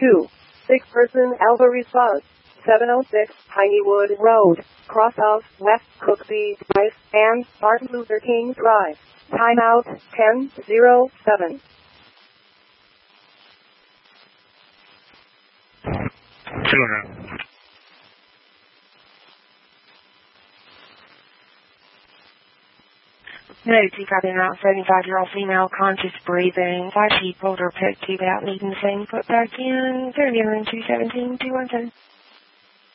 2. 6-person Alpha response. 706 Pineywood Road, Crosshouse, West Cooksey, Rice, and Martin Luther King Drive. Timeout 10:07. No, copying out 75-year-old female, conscious breathing, 5 sheep, older, pet tube out, needing the same, put back in, 30 217 217.